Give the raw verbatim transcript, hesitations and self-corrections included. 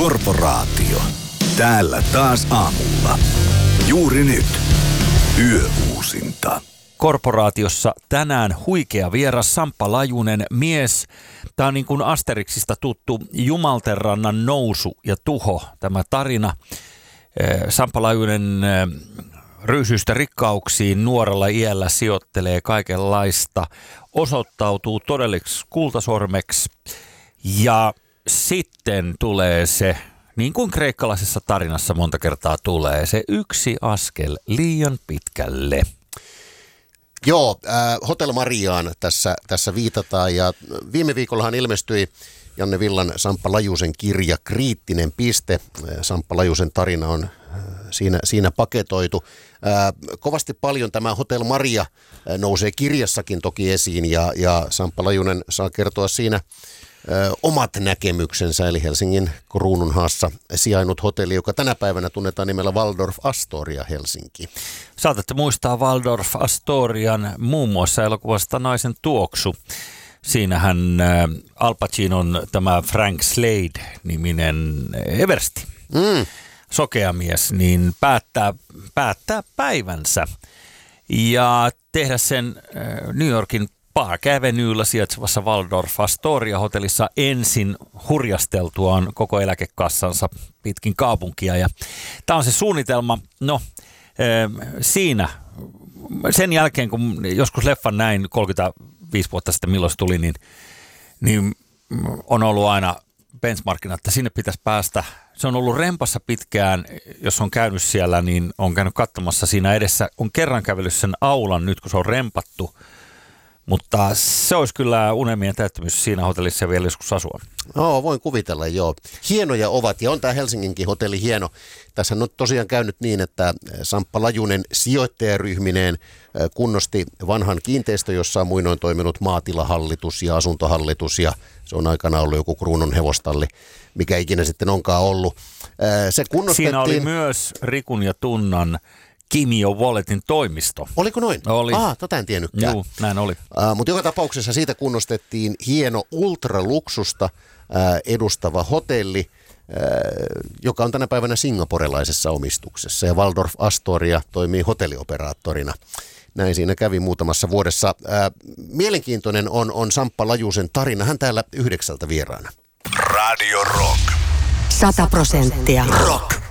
Korporaatio. Täällä taas aamulla. Juuri nyt. Yöuusinta. Korporaatiossa tänään huikea vieras Samppa Lajunen mies. Tämä on niin kuin Asterixista tuttu Jumaltenrannan nousu ja tuho, tämä tarina. Samppa Lajunen ryysyistä rikkauksiin nuorella iällä sijoittelee kaikenlaista, osoittautuu todelliseksi kultasormeksi ja sitten tulee se, niin kuin kreikkalaisessa tarinassa monta kertaa tulee, se yksi askel liian pitkälle. Joo, äh, Hotel Mariaan tässä, tässä viitataan ja viime viikollahan ilmestyi Janne Villan Samppa Lajusen kirja Kriittinen piste. Samppa Lajusen tarina on siinä, siinä paketoitu. Ää, kovasti paljon tämä Hotel Maria nousee kirjassakin toki esiin ja, ja Samppa Lajunen saa kertoa siinä ää, omat näkemyksensä, eli Helsingin Kruununhaassa sijainnut hotelli, joka tänä päivänä tunnetaan nimellä Waldorf Astoria Helsinki. Saatatte muistaa Waldorf Astorian muun muassa elokuvasta Naisen tuoksu. Siinähän ä, Al Pacinon tämä Frank Slade-niminen eversti. Mm. Sokea mies, niin päättää, päättää päivänsä ja tehdä sen New Yorkin Park Avenuella sijaitsevassa Waldorf Astoria-hotellissa ensin hurjasteltuaan koko eläkekassansa pitkin kaupunkia. Ja tämä on se suunnitelma, no siinä sen jälkeen kun joskus leffan näin kolmekymmentäviisi vuotta sitten milloin se tuli, niin, niin on ollut aina benchmarkina, että sinne pitäisi päästä. Se on ollut rempassa pitkään, jos on käynyt siellä, niin on käynyt katsomassa siinä edessä. On kerran kävellyt sen aulan nyt, kun se on rempattu, mutta se olisi kyllä unelmien täyttymys siinä hotellissa vielä joskus asua. No, voin kuvitella, joo. Hienoja ovat ja on tämä Helsinginkin hotelli hieno. Tässä on tosiaan käynyt niin, että Samppa Lajunen sijoittajaryhmineen kunnosti vanhan kiinteistö, jossa on muinoin toiminut maatilahallitus ja asuntohallitus ja se on aikana ollut joku Kruunun hevostalli, mikä ikinä sitten onkaan ollut. Se kunnostettiin. Siinä oli myös Rikun ja Tunnan Kimio Walletin toimisto. Oliko noin? Oli. Ah, tota en tiennytkään. Joo, näin oli. Uh, mutta joka tapauksessa siitä kunnostettiin hieno ultraluksusta uh, edustava hotelli, uh, joka on tänä päivänä singaporelaisessa omistuksessa. Ja Waldorf Astoria toimii hotellioperaattorina. Näin siinä kävi muutamassa vuodessa. Uh, mielenkiintoinen on, on Samppa Lajusen tarina. Hän täällä yhdeksältä vieraana. Radio Rock. Sata prosenttia. Rock.